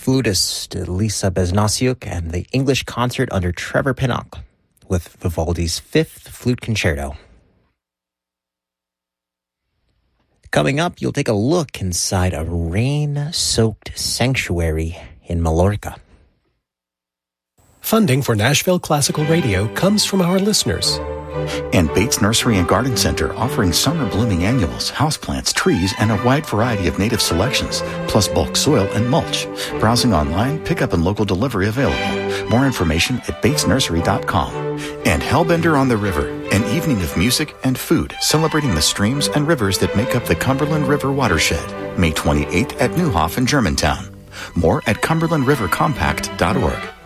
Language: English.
flutist Lisa Besnasiuk and the English Concert under Trevor Pinnock with Vivaldi's Fifth Flute Concerto. Coming up, you'll take a look inside a rain-soaked sanctuary in Mallorca. Funding for Nashville Classical Radio comes from our listeners. And Bates Nursery and Garden Center, offering summer blooming annuals, houseplants, trees, and a wide variety of native selections, plus bulk soil and mulch. Browsing online, pickup and local delivery available. More information at batesnursery.com. And Hellbender on the River, an evening of music and food celebrating the streams and rivers that make up the Cumberland River watershed. May 28th at Neuhoff in Germantown. More at cumberlandrivercompact.org.